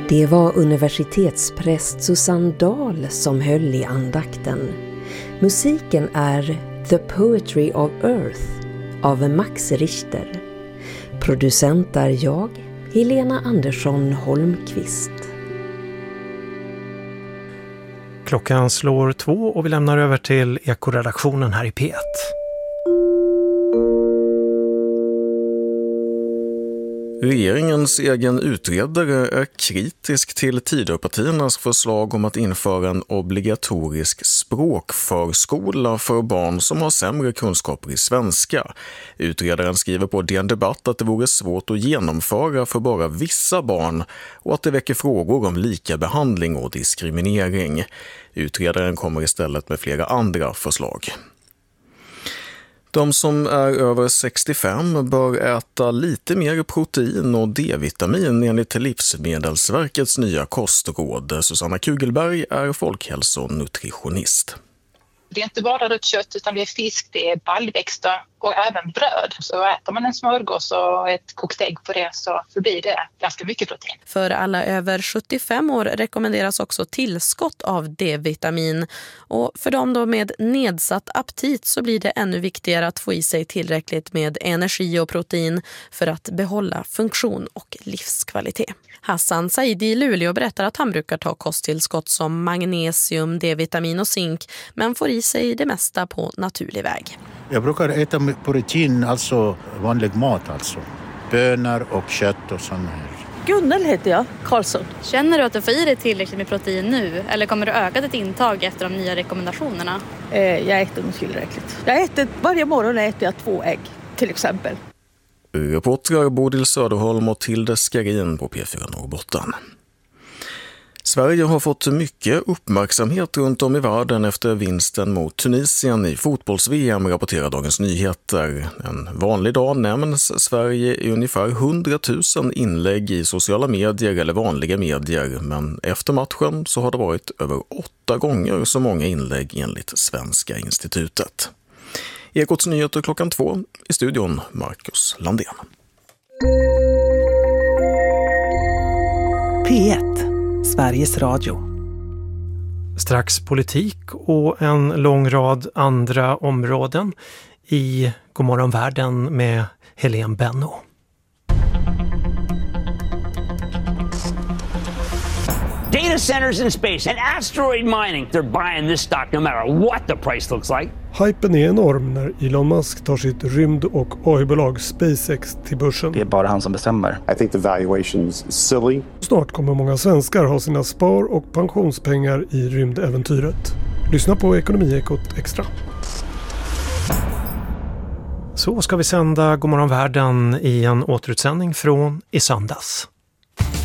Det var universitetspräst Susanne Dahl som höll i andakten. Musiken är The Poetry of Earth av Max Richter. Producent är jag, Helena Andersson Holmqvist. Klockan slår 2 och vi lämnar över till Ekoredaktionen här i P1. Regeringens egen utredare är kritisk till Tidöpartiernas förslag om att införa en obligatorisk språkförskola för barn som har sämre kunskaper i svenska. Utredaren skriver på DN Debatt att det vore svårt att genomföra för bara vissa barn och att det väcker frågor om lika behandling och diskriminering. Utredaren kommer istället med flera andra förslag. De som är över 65 bör äta lite mer protein och D-vitamin enligt Livsmedelsverkets nya kostråd. Susanna Kugelberg är folkhälsonutritionist. Det är inte bara rött kött utan det är fisk, det är baljväxter och även bröd. Så äter man en smörgås och ett kokt ägg på det så blir det ganska mycket protein. För alla över 75 år rekommenderas också tillskott av D-vitamin. Och för dem då med nedsatt aptit så blir det ännu viktigare att få i sig tillräckligt med energi och protein för att behålla funktion och livskvalitet. Hassan Saidi i Luleå berättar att han brukar ta kosttillskott som magnesium, D-vitamin och zink men får i sig det mesta på naturlig väg. Jag brukar äta protein, alltså vanlig mat alltså. Bönor och kött och sånt här. Gunnel heter jag, Karlsson. Känner du att du får i dig tillräckligt med protein nu eller kommer du öka ditt intag efter de nya rekommendationerna? Jag äter nog tillräckligt. Varje morgon äter jag 2 ägg till exempel. Reportrar Bodil Söderholm och Tilde Skarin på P4 Norrbotten. Sverige har fått mycket uppmärksamhet runt om i världen efter vinsten mot Tunisien i fotbolls-VM, rapporterar Dagens Nyheter. En vanlig dag nämns Sverige i ungefär 100 000 inlägg i sociala medier eller vanliga medier, men efter matchen så har det varit över 8 gånger så många inlägg enligt Svenska institutet. Ekots nyheter klockan 2, i studion Marcus Landén. P1, Sveriges Radio. Strax politik och en lång rad andra områden i Godmorgon världen med Helene Benno. Data centers in space and asteroid mining. They're buying this stock no matter what the price looks like. Hypen är enorm när Elon Musk tar sitt rymd- och AI-bolag SpaceX till börsen. Det är bara han som bestämmer. I think the valuation's silly. Snart kommer många svenskar ha sina spar- och pensionspengar i rymdäventyret. Lyssna på Ekonomiekot Extra. Så ska vi sända Godmorgon världen i en återutsändning från i söndags.